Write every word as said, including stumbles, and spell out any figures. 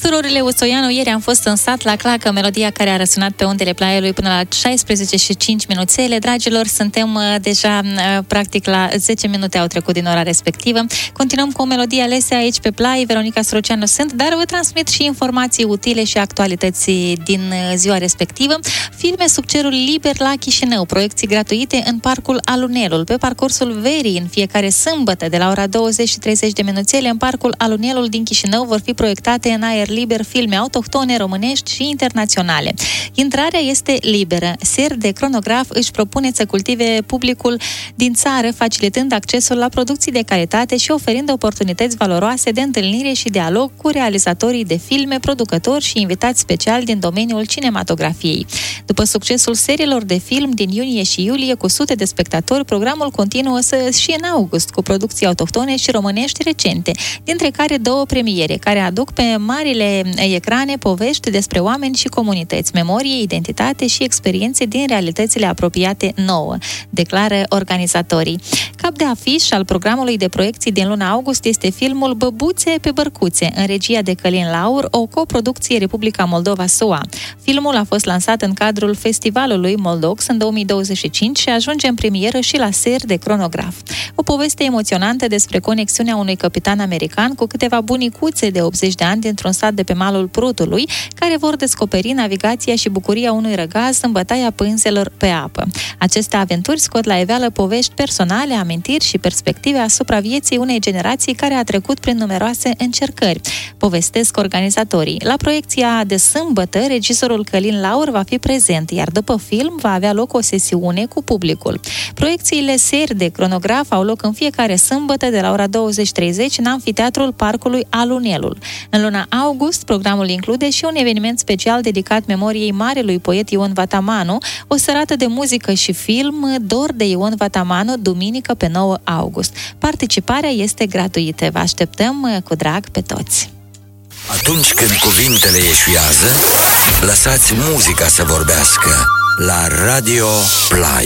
Surorile Usoianu ieri am fost în sat la clacă, melodia care a răsunat pe undele Plaiului până la șaisprezece și cinci minuțele. Dragilor, suntem uh, deja uh, practic la zece minute au trecut din ora respectivă. Continuăm cu o melodie alese aici pe Plai. Veronica Soroceanu sunt, dar vă transmit și informații utile și actualități din uh, ziua respectivă. Filme sub cerul liber la Chișinău, proiecții gratuite în Parcul Alunelul. Pe parcursul verii, în fiecare sâmbătă, de la ora douăzeci și treizeci de minuțele, în Parcul Alunelul din Chișinău vor fi proiectate în aer liber filme autohtone, românești și internaționale. Intrarea este liberă. Ser de Cronograf își propune să cultive publicul din țară, facilitând accesul la producții de calitate și oferind oportunități valoroase de întâlnire și dialog cu realizatorii de filme, producători și invitați speciali din domeniul cinematografiei. După succesul seriilor de film din iunie și iulie cu sute de spectatori, programul continuă să și în august cu producții autohtone și românești recente, dintre care două premiere, care aduc pe marile ecrane povești despre oameni și comunități, memorie, identitate și experiențe din realitățile apropiate nouă, declară organizatorii. Cap de afiș al programului de proiecții din luna august este filmul Băbuțe pe bărcuțe, în regia de Călin Laur, o coproducție Republica Moldova-S U A. Filmul a fost lansat în cadrul festivalului Moldox în două mii douăzeci și cinci și ajunge în premieră și la Ser de Cronograf. O poveste emoționantă despre conexiunea unui capitan american cu câteva bunicuțe de optzeci de ani dintr-un sat de pe malul Prutului, care vor descoperi navigația și bucuria unui răgaz în bătaia pânzelor pe apă. Aceste aventuri scot la iveală povești personale, amintiri și perspective asupra vieții unei generații care a trecut prin numeroase încercări, povestesc organizatorii. La proiecția de sâmbătă, regizorul Călin Laur va fi prezent, iar după film va avea loc o sesiune cu publicul. Proiecțiile Ser de Cronograf au loc în fiecare sâmbătă de la ora douăzeci treizeci în Amfiteatrul Parcului Alunelul. În luna august, programul include și un eveniment special dedicat memoriei marelui poet Ion Vatamanu, o serată de muzică și film, Dor de Ion Vatamanu, duminică pe nouă august. Participarea este gratuită. Vă așteptăm cu drag pe toți! Atunci când cuvintele eșuează, lăsați muzica să vorbească la Radio Play.